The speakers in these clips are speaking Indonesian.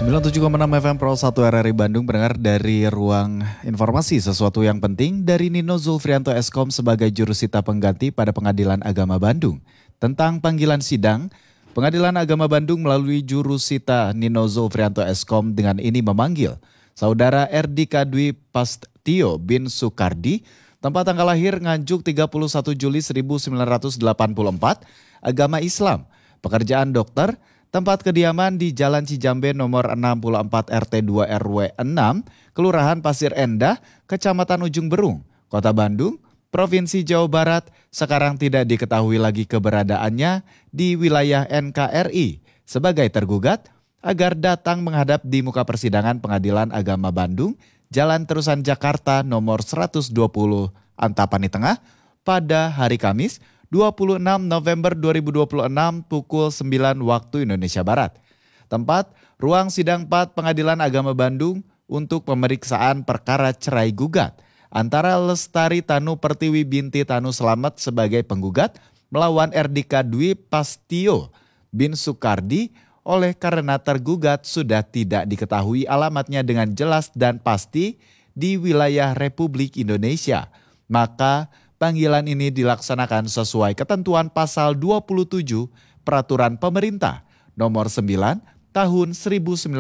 97,6 FM Pro 1 RRI Bandung mendengar dari ruang informasi sesuatu yang penting dari Nino Zulfrianto Eskom sebagai jurusita pengganti pada Pengadilan Agama Bandung. Tentang panggilan sidang, Pengadilan Agama Bandung melalui jurusita Nino Zulfrianto Eskom dengan ini memanggil Saudara Erdika Dwi Pastio bin Sukardi, tempat tanggal lahir Nganjuk 31 Juli 1984, agama Islam, pekerjaan dokter, tempat kediaman di Jalan Cijambe nomor 64 RT 2 RW 6, Kelurahan Pasir Endah, Kecamatan Ujung Berung, Kota Bandung, Provinsi Jawa Barat, sekarang tidak diketahui lagi keberadaannya di wilayah NKRI sebagai tergugat agar datang menghadap di muka persidangan Pengadilan Agama Bandung, Jalan Terusan Jakarta nomor 120 Antapani Tengah pada hari Kamis 26 November 2026 pukul 9 waktu Indonesia Barat. Tempat, ruang sidang 4 Pengadilan Agama Bandung untuk pemeriksaan perkara cerai gugat antara Lestari Tanu Pertiwi binti Tanu Slamet sebagai penggugat melawan Erdika Dwi Pastio bin Sukardi oleh karena tergugat sudah tidak diketahui alamatnya dengan jelas dan pasti di wilayah Republik Indonesia. Maka panggilan ini dilaksanakan sesuai ketentuan pasal 27 Peraturan Pemerintah nomor 9 tahun 1975.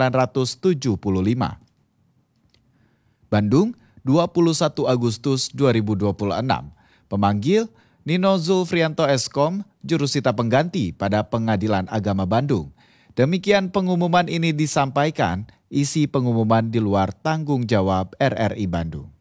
Bandung, 21 Agustus 2026. Pemanggil Nino Zulfrianto Eskom, jurusita pengganti pada Pengadilan Agama Bandung. Demikian pengumuman ini disampaikan, isi pengumuman di luar tanggung jawab RRI Bandung.